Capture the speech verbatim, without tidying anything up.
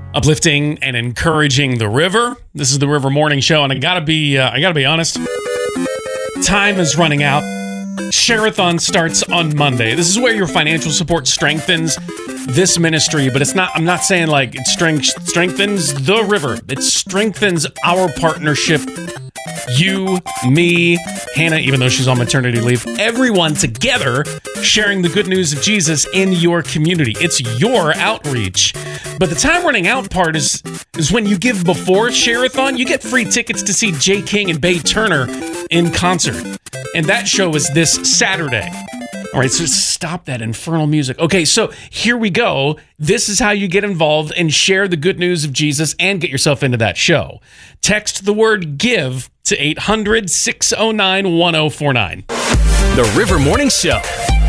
uplifting and encouraging the river. This is the River Morning Show, and I gotta be, uh, I gotta be honest. Time is running out. Share-a-thon starts on Monday. This is where your financial support strengthens this ministry, but it's not, I'm not saying like it strength, strengthens the river. It strengthens our partnership. You, me, Hannah, even though she's on maternity leave, everyone together sharing the good news of Jesus in your community. It's your outreach. But the time running out part is, is when you give before Share-a-thon, you get free tickets to see Jay King and Bae Turner in concert. And that show is this Saturday. All right, so stop that infernal music. Okay, so here we go. This is how you get involved and share the good news of Jesus and get yourself into that show. Text the word GIVE to eight hundred, six oh nine, one oh four nine. The River Morning Show.